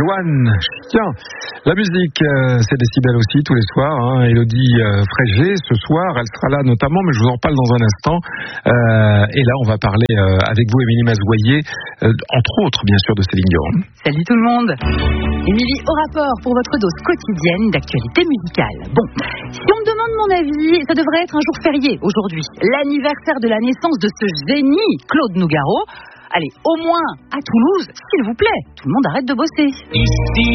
Loane. Tiens, la musique, c'est Décibel aussi tous les soirs. Élodie Frégé, ce soir, elle sera là notamment, mais je vous en parle dans un instant. Et là, on va parler avec vous, Émilie Mazoyer, entre autres, bien sûr, de Céline Dion. Salut tout le monde. Émilie au rapport pour votre dose quotidienne d'actualité musicale. Bon, si on me demande mon avis, ça devrait être un jour férié aujourd'hui. L'anniversaire de la naissance de ce génie, Claude Nougaro. Allez, au moins à Toulouse, s'il vous plaît. Tout le monde arrête de bosser. Ici